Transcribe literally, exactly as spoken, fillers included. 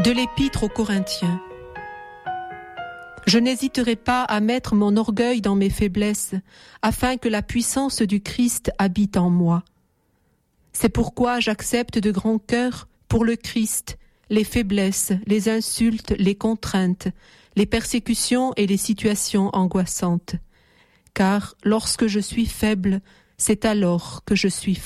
De l'Épître aux Corinthiens. Je n'hésiterai pas à mettre mon orgueil dans mes faiblesses, afin que la puissance du Christ habite en moi. C'est pourquoi j'accepte de grand cœur, pour le Christ, les faiblesses, les insultes, les contraintes, les persécutions et les situations angoissantes. Car lorsque je suis faible, c'est alors que je suis